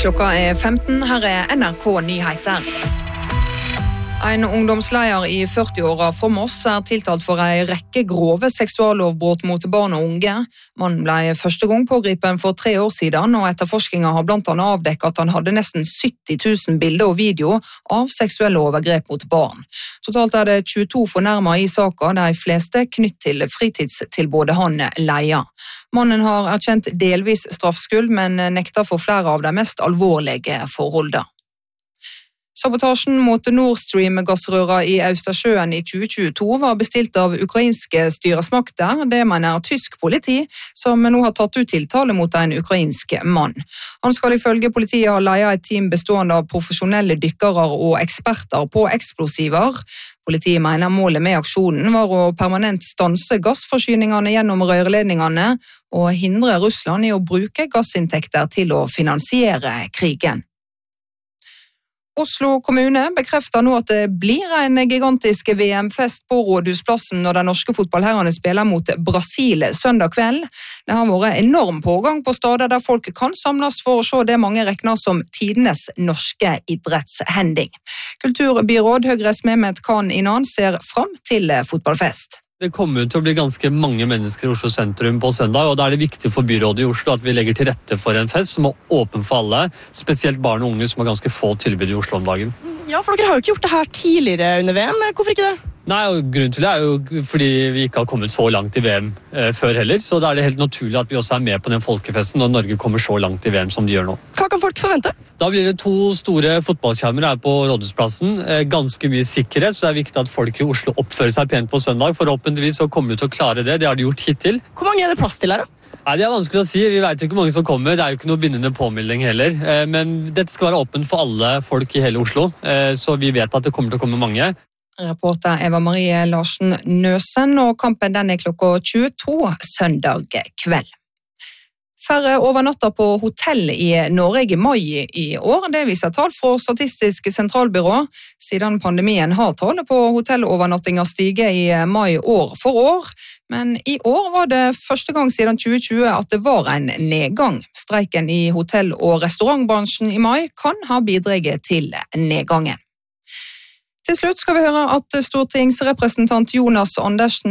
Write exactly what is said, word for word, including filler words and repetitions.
Klokka er femten, her er N R K Nyheter. En ungdomsleder i førti-åra fra Moss er tiltalt for en rekke grove seksuallovbrudd mot barn og unge. Mannen ble første gang pågripet for tre år siden, og etterforskningen har blant annet avdekket at han hadde nesten sytti tusen bilder og video av seksuelle overgrep mot barn. Totalt er det tjueto fornærmet i saken, de fleste knytt til fritidstilbudet han leier. Mannen har erkjent delvis straffskyld, men nekter for flere av de mest alvorlige forholdene. Sabotasjen mot Nord Stream-gassrøra i Østersjøen i tjue tjueto var bestilt av ukrainske styresmakter. Det mener tysk politi, som nå har tatt ut tiltale mot en ukrainsk mann. Han skal ifølge politiet ha ledet et team bestående av profesjonelle dykkere og eksperter på eksplosiver. Politiet mener målet med aksjonen var å permanent stanse gassforsyningene gjennom rørledningene og hindre Russland i å bruke gassinntekter til å finansiere krigen. Oslo kommune bekrefter nå at det blir en gigantisk V M-fest på Rådhusplassen når de norske fotballherrene spiller mot Brasil søndag kveld. Det har vært enorm pågang på steder der folk kan samles for å se det mange regner som tidenes norske idrettshending. Kulturbyråd Høyres Mehmet Khan Inan ser fram til fotballfest. Det kommer til å bli ganske mange mennesker i Oslo sentrum på søndag, og da er det viktig for byrådet i Oslo at vi legger til rette for en fest som er åpen for alle, spesielt barn og unge som har ganske få tilbud i Oslo om dagen. Ja, for dere har jo ikke gjort det her tidligere under V M. Hvorfor ikke det? Nei, og grunnen til det er jo fordi vi ikke har kommet så langt i V M eh, før heller, så da er det helt naturlig at vi også er med på den folkefesten når Norge kommer så langt i V M som de gjør nå. Hva kan folk forvente? Da blir det to store fotballskjermer her på Rådhusplassen, eh, ganske mye sikkerhet, så det er viktig at folk i Oslo oppfører seg pent på søndag. Forhåpentligvis så kommer vi til å klare det, det har de gjort hittil. Hvor mange er det plass til her da? Nei, det er vanskelig å si, vi vet jo ikke hvor mange som kommer, det er jo ikke noe bindende påmelding heller, eh, men dette skal være åpent for alle folk i hele Oslo, eh, så vi vet at det kommer til å komme mange. Reporter Eva Marie Larsen Nøsen, og kampen den er klokka tjueto søndag kveld. Færre overnatter på hotell i Norge i mai i år, det viser tall fra Statistisk sentralbyrå. Siden pandemien har tallet på hotellovernattinger stiget i mai år for år, men i år var det første gang siden tjue tjue at det var en nedgang. Streiken i hotell- og restaurantbransjen i mai kan ha bidraget til nedgangen. Til slutt skal vi høre at stortingsrepresentant Jonas Andersen